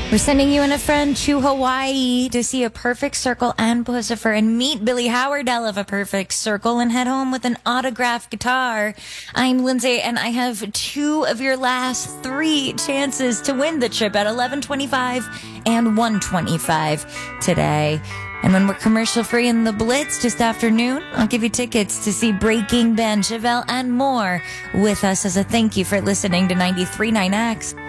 We're sending you and a friend to Hawaii to see A Perfect Circle and Pussifer and meet Billy Howardell of A Perfect Circle and head home with an autographed guitar. I'm Lindsay, and I have 2 of your last 3 chances to win the trip at 11:25 and 1:25 today. And when we're commercial free in the Blitz just after noon, I'll give you tickets to see Breaking Ben, Chevelle, and more with us as a thank you for listening to 93.9X.